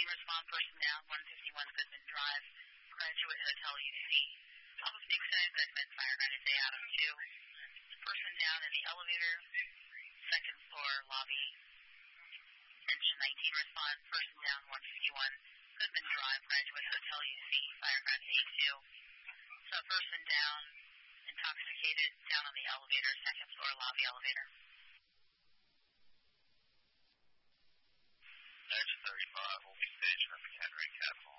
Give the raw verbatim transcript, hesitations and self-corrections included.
fifteen, respond, person down, one fifty-one Goodman Drive, Graduate Hotel U C. Nixon, Goodman, fire nine day Adam two. Person down in the elevator, second floor lobby. Engine nineteen, respond, person down, one fifty-one Goodman Drive, Graduate Hotel U C, fire nine day two. So person down, intoxicated, down on the elevator, second floor lobby elevator. Engine thirty-five will be staged at McHenry Capital.